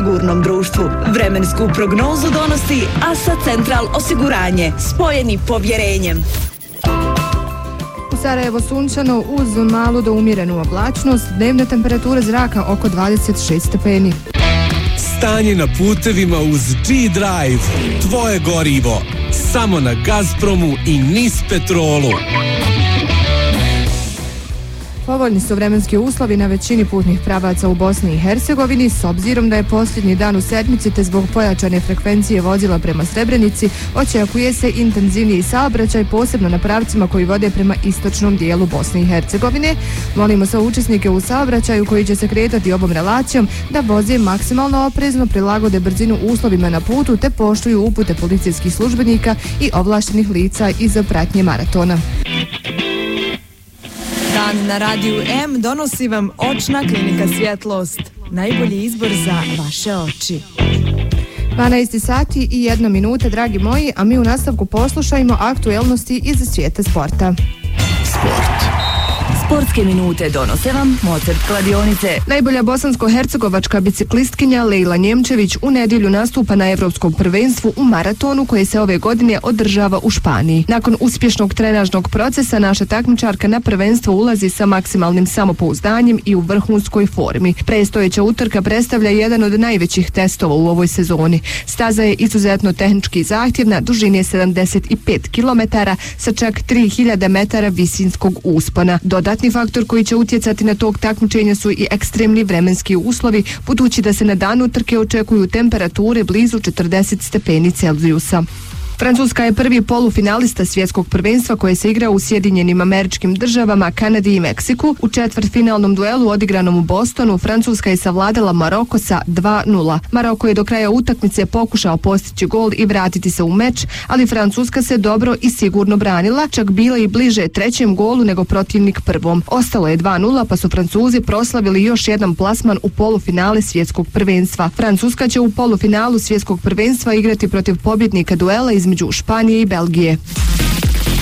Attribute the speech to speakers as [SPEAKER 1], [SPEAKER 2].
[SPEAKER 1] sigurnom društvu. Vremensku prognozu donosi ASA Central osiguranje, spojeni povjerenjem.
[SPEAKER 2] U Sarajevo sunčano uz malu do umjerenu oblačnost, dnevna temperatura zraka oko 26 stepeni.
[SPEAKER 3] Stanje na putevima uz G-Drive, tvoje gorivo, samo na Gazpromu i NIS Petrolu.
[SPEAKER 2] Povoljni su vremenski uslovi na većini putnih pravaca u Bosni i Hercegovini, s obzirom da je posljednji dan u sedmici te zbog pojačane frekvencije vozila prema Srebrenici, očekuje se intenzivniji saobraćaj, posebno na pravcima koji vode prema istočnom dijelu Bosne i Hercegovine. Molimo sve učesnike u saobraćaju koji će se kretati ovom relacijom da voze maksimalno oprezno, prilagode brzinu uslovima na putu te poštuju upute policijskih službenika i ovlaštenih lica iz pratnje maratona.
[SPEAKER 4] Dan na Radiju M donosi vam Očna klinika Svjetlost. Najbolji izbor za vaše oči.
[SPEAKER 2] 12 sati i 1 minuta, dragi moji, a mi u nastavku poslušajmo aktuelnosti iz svijeta sporta.
[SPEAKER 1] Sportske minute donose vam Mozart kladionice.
[SPEAKER 2] Najbolja bosansko-hercegovačka biciklistkinja Lejla Njemčević u nedjelju nastupa na Evropskom prvenstvu u maratonu koje se ove godine održava u Španiji. Nakon uspješnog trenažnog procesa naša takmičarka na prvenstvo ulazi sa maksimalnim samopouzdanjem i u vrhunskoj formi. Predstojeća utrka predstavlja jedan od najvećih testova u ovoj sezoni. Staza je izuzetno tehnički zahtjevna, dužine 75 km sa čak 3000 metara visinskog uspona. Dodatni faktor koji će utjecati na tog takmičenja su i ekstremni vremenski uslovi, budući da se na dan utrke očekuju temperature blizu 40 stepeni Celzijusa. Francuska je prvi polufinalista svjetskog prvenstva koje se igra u Sjedinjenim Američkim Državama, Kanadi i Meksiku. U četvrtfinalnom duelu odigranom u Bostonu Francuska je savladala Maroko sa 2:0. Maroko je do kraja utakmice pokušao postići gol i vratiti se u meč, ali Francuska se dobro i sigurno branila, čak bila i bliže trećem golu nego protivnik prvom. Ostalo je 2:0 pa su Francuzi proslavili još jedan plasman u polufinale svjetskog prvenstva. Francuska će u polufinalu svjetskog prvenstva igrati protiv pobjednika duela između Španije i Belgije.